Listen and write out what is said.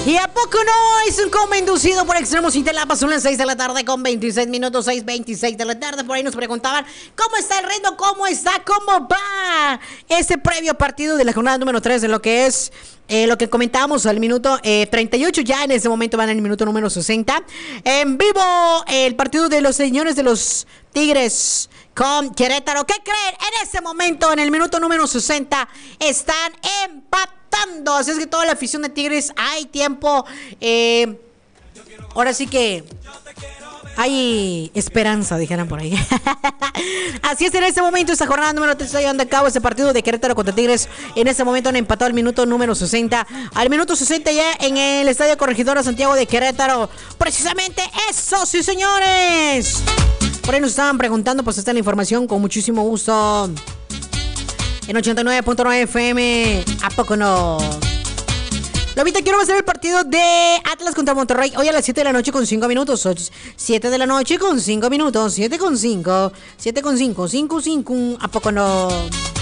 ¿Y a poco no? Es un coma inducido por Extremos Intelapa. Son las 6 de la tarde con 26 minutos, 6:26 de la tarde. Por ahí nos preguntaban, ¿cómo está el ritmo? ¿Cómo está? ¿Cómo va? Este previo partido de la jornada número 3 de lo que es lo que comentábamos al minuto 38. Ya en este momento van en el minuto número 60. En vivo el partido de los señores de los Tigres con Querétaro. ¿Qué creen? En este momento, en el minuto número 60, están empatando. Así es que toda la afición de Tigres, hay tiempo. Ahora sí que hay esperanza, dijeran por ahí. Así es, en este momento, esta jornada número 3 está llevando a cabo este partido de Querétaro contra Tigres. En este momento han empatado al minuto número 60. Al minuto 60 ya en el Estadio Corregidora Santiago de Querétaro. Precisamente eso, sí, señores. Por ahí nos estaban preguntando, pues está la información con muchísimo gusto. En 89.9 FM, ¿a poco no? Lobita, quiero hacer el partido de Atlas contra Monterrey hoy a las 7 de la noche con 5 minutos. 7 de la noche con 5 minutos. 7 con 5. 7 con 5. 5, 5. ¿A poco no?